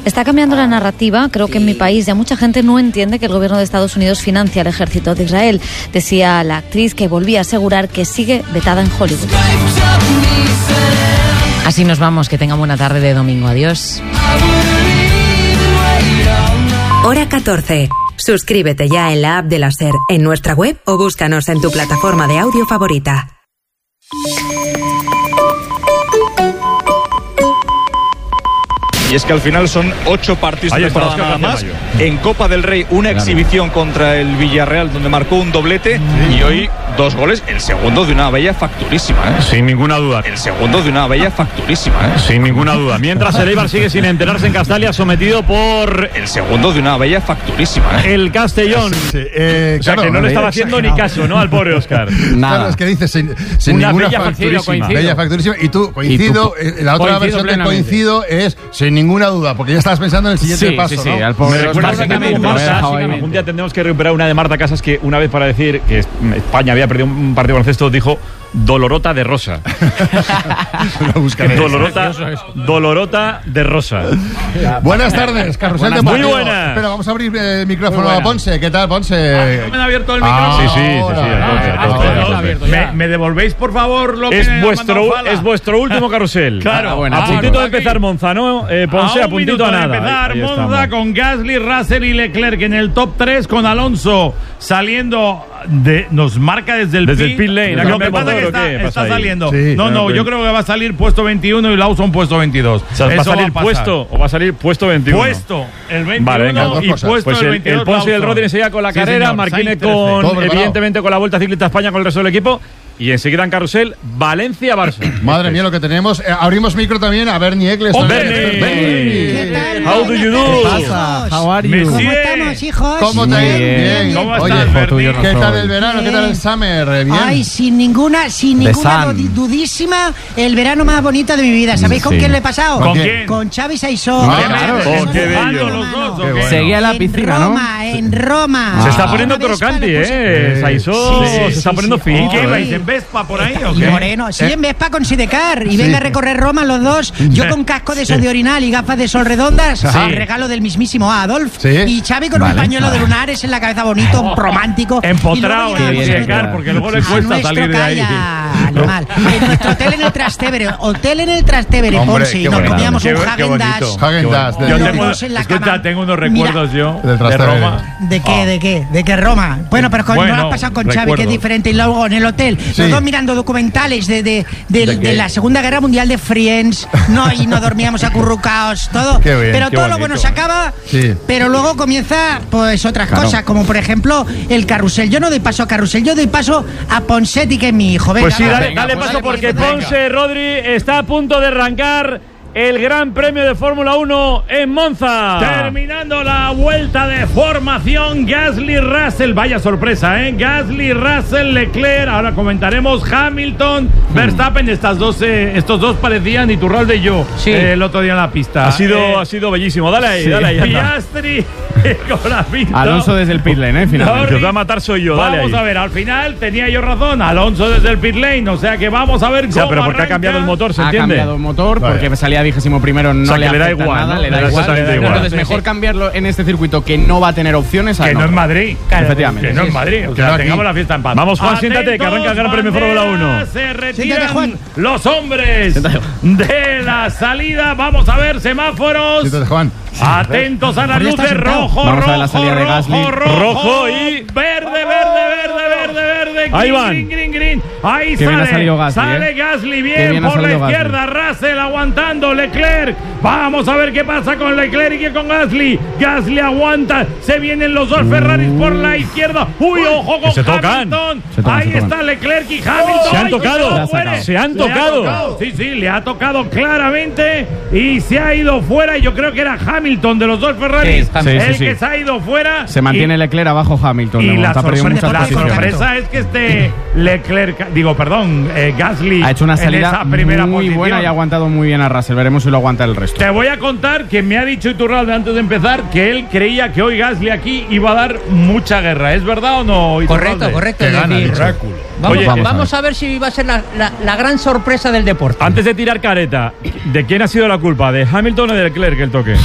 Está cambiando la narrativa. Creo que en mi país ya mucha gente no entiende que el gobierno de Estados Unidos financia al ejército de Israel. Decía la actriz, que volvía a asegurar que sigue vetada en Hollywood. Así nos vamos, que tengan buena tarde de domingo. Adiós. Hora 14. Suscríbete ya en la app de la SER, en nuestra web o búscanos en tu plataforma de audio favorita. Y es que al final son 8 partidos de temporada nada más. En Copa del Rey, una exhibición contra el Villarreal, donde marcó un doblete, y hoy 2 goles. El segundo de una bella facturísima, ¿eh? Sin ninguna duda. El segundo de una bella facturísima, ¿eh? Sin ninguna duda. Mientras el Eibar sigue sin enterarse en Castalia, sometido por... El segundo de una bella facturísima, ¿eh? El Castellón. Sí, o sea, que no le estaba haciendo ni caso, ¿no? Al pobre Óscar. Nada. Claro, es que dices sin una ninguna bella facturísima. Bella facturísima. Y tú, coincido, la otra versión de coincido es sin ninguna duda, porque ya estabas pensando en el siguiente paso, sí, ¿no? Al pobre un día tendremos que recuperar una de Marta Casas, que una vez, para decir que España había perdido un partido de baloncesto, dijo Dolorota de Rosa. Dolorota de Rosa. Buenas tardes, Carrusel de Muy buenas. Espera, vamos a abrir el micrófono a Ponce. ¿Qué tal, Ponce? ¿Me han abierto el micrófono? Sí. ¿Me devolvéis, por favor, lo que es vuestro último carrusel. Claro. A puntito de empezar Monza, ¿no? Ponce, a puntito a nada. Empezar Monza con Gasly, Russell y Leclerc en el top 3, con Alonso saliendo nos marca desde el pit lane. Lo que pasa es que está saliendo. Sí, yo creo que va a salir puesto 21 y Lawson puesto 22. O sea, ¿va a salir puesto o va a salir puesto 21? Puesto el 21 vale, y puesto pues el 22. El Ponce y el Rodri enseguida con la carrera, Marquine evidentemente con la Vuelta Ciclista a España con el resto del equipo. Y enseguida en carrusel, Valencia-Barça. Madre mía, lo que tenemos. Abrimos micro también a Bernie Eccleston. Bernie. How do you do? ¿Qué pasa? How are you? ¿Cómo estamos, hijos? ¿Cómo te bien? ¿Cómo estás, Bernie? ¿Qué tal el verano? ¿Qué tal el summer? ¿Bien? Ay, sin ninguna dudísima, el verano más bonito de mi vida. ¿Sabéis con quién le he pasado? ¿Con quién? Con Xavi Saisó. Qué bello. Los dos, seguía la piscina, ¿no? En Roma. Se está poniendo crocante, Saisó se está poniendo fin. ¿Qué vais? ¿En Vespa por ahí o qué? Moreno, sí, en Vespa con Sidecar. Y venga a recorrer Roma los dos. Yo con casco de sol de orinal y gafas de sol redondas. Regalo del mismísimo Adolf. Y Xavi con un pañuelo de lunares en la cabeza bonito, romántico. Empotrado en Sidecar, porque luego le cuesta salir de ahí. Normal. En nuestro hotel en el Trastevere, Ponce. Y nos comíamos un Häagen-Dazs. Tengo unos recuerdos yo de Roma. ¿De qué Roma? Bueno, pero no lo has pasado con Xavi, que es diferente. Y luego en el hotel, los dos mirando documentales de la Segunda Guerra Mundial de Friends, y no dormíamos acurrucados, todo. Pero todo lo bueno se acaba, pero luego comienza pues otras cosas, como por ejemplo el carrusel. Yo no doy paso a carrusel, yo doy paso a Ponsetti, que es mi hijo. Venga, pues sí, dale paso, porque Ponce, Rodri, está a punto de arrancar el Gran Premio de Fórmula 1 en Monza. Terminando la vuelta de formación, Gasly, Russell, vaya sorpresa, Gasly, Russell, Leclerc, ahora comentaremos Hamilton, Verstappen. Estos dos parecían Iturralde y yo el otro día en la pista. Ha sido bellísimo, dale ahí. Piastri con la pinta. Alonso desde el pit lane, finalmente. El que os va a matar soy yo, dale ahí. Vamos a ver, al final tenía yo razón, Alonso desde el pit lane, o sea que vamos a ver cómo pero porque ha cambiado el motor, ¿se entiende? Ha cambiado el motor porque salía 21º, no le da igual, ¿no? Le da igual. Entonces mejor cambiarlo en este circuito que no va a tener opciones. Que no es Madrid. Efectivamente. Que no es Madrid. O sea, tengamos la fiesta en paz. Vamos, Juan, siéntate, que arranca el Gran Premio Fórmula 1. Se retiran los hombres de la salida. Vamos a ver semáforos. Siéntate, Juan. Atentos a las luces. Rojo, vamos a ver la salida de Gasly. Rojo y verde. Ahí van. Green. Ahí sale Gasly bien por la izquierda. Russell aguantando. Leclerc. Vamos a ver qué pasa con Leclerc y con Gasly. Gasly aguanta. Se vienen los dos Ferraris por la izquierda. Ojo con Hamilton. Ahí está Leclerc y Hamilton. Se han tocado. Sí, le ha tocado claramente y se ha ido fuera. Yo creo que era Hamilton de los dos Ferraris que se ha ido fuera. Se mantiene Leclerc abajo Hamilton. Y la sorpresa es que Gasly ha hecho una salida muy buena y ha aguantado muy bien a Russell. Veremos si lo aguanta el resto. Te voy a contar que me ha dicho Iturralde antes de empezar que él creía que hoy Gasly aquí iba a dar mucha guerra. ¿Es verdad o no, Iturralde? Correcto. Vamos a ver si va a ser la gran sorpresa del deporte. Antes de tirar careta, ¿de quién ha sido la culpa? ¿De Hamilton o de Leclerc el toque?